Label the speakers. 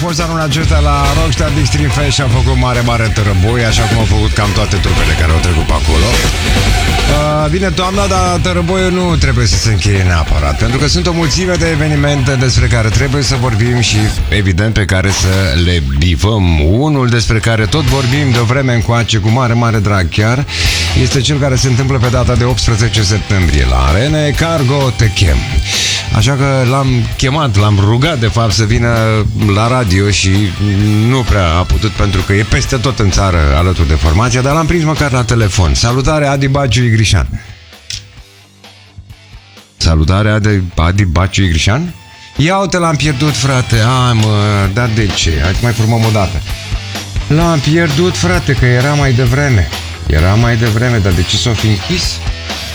Speaker 1: Fost anul acesta la Rockstar Extreme Fest și a făcut mare tărăboi, așa cum au făcut cam toate trupele care au trecut pe acolo. Vine toamna, dar tărăboiul nu trebuie să se încheie neapărat, pentru că sunt o mulțime de evenimente despre care trebuie să vorbim și, evident, pe care să le bifăm. Unul despre care tot vorbim de o vreme încoace cu mare drag chiar este cel care se întâmplă pe data de 18 septembrie la Rene Cargo Te Chem. Așa că l-am chemat, l-am rugat de fapt să vină la radio și nu prea a putut pentru că e peste tot în țară alături de formația, dar l-am prins măcar la telefon. Salutare, Adi Baciu Igrișan. Salutare, Adi Baciu Igrișan. Ia uite, l-am pierdut, frate. Ai mă, dar de ce? Hai să mai formăm o dată. L-am pierdut, frate, că era mai devreme. Dar de ce s-o fi închis?